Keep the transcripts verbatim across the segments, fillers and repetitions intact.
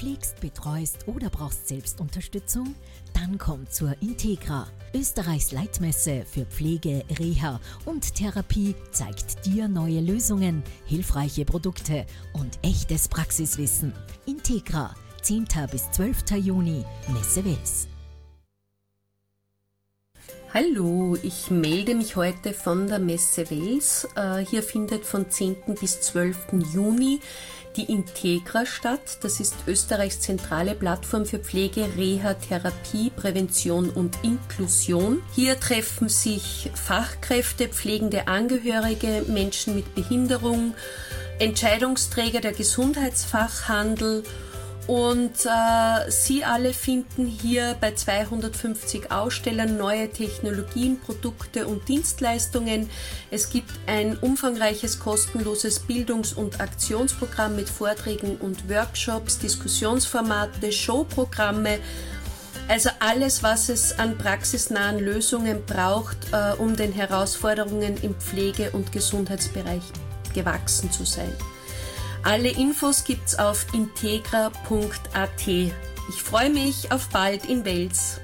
pflegst, betreust oder brauchst Selbstunterstützung? Dann komm zur Integra. Österreichs Leitmesse für Pflege, Reha und Therapie zeigt dir neue Lösungen, hilfreiche Produkte und echtes Praxiswissen. Integra, zehnten bis zwölften Juni, Messe Wels. Hallo, ich melde mich heute von der Messe Wels. Hier findet von zehnten bis zwölften Juni die Integra statt. Das ist Österreichs zentrale Plattform für Pflege, Reha, Therapie, Prävention und Inklusion. Hier treffen sich Fachkräfte, pflegende Angehörige, Menschen mit Behinderung, Entscheidungsträger der Gesundheitsfachhandel. Und äh, Sie alle finden hier bei zweihundertfünfzig Ausstellern neue Technologien, Produkte und Dienstleistungen. Es gibt ein umfangreiches kostenloses Bildungs- und Aktionsprogramm mit Vorträgen und Workshops, Diskussionsformate, Showprogramme. Also alles, was es an praxisnahen Lösungen braucht, äh, um den Herausforderungen im Pflege- und Gesundheitsbereich gewachsen zu sein. Alle Infos gibt's auf integra punkt a t. Ich freue mich auf bald in Wels.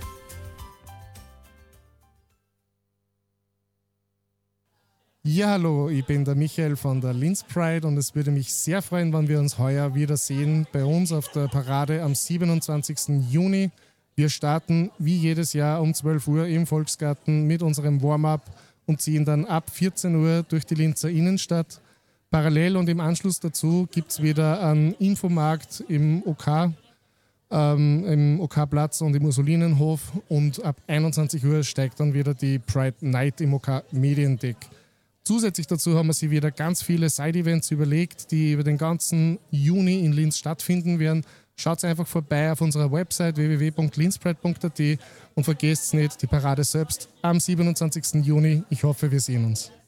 Ja, hallo, ich bin der Michael von der Linz Pride und es würde mich sehr freuen, wenn wir uns heuer wiedersehen bei uns auf der Parade am siebenundzwanzigsten Juni. Wir starten wie jedes Jahr um zwölf Uhr im Volksgarten mit unserem Warm-up und ziehen dann ab vierzehn Uhr durch die Linzer Innenstadt. Parallel und im Anschluss dazu gibt es wieder einen Infomarkt im OK, ähm, im OK-Platz und im Ursulinenhof und ab einundzwanzig Uhr steigt dann wieder die Pride Night im OK Mediendeck. Zusätzlich dazu haben wir sich wieder ganz viele Side-Events überlegt, die über den ganzen Juni in Linz stattfinden werden. Schaut einfach vorbei auf unserer Website w w w punkt linzpride punkt a t und vergesst nicht die Parade selbst am siebenundzwanzigsten Juni. Ich hoffe, wir sehen uns.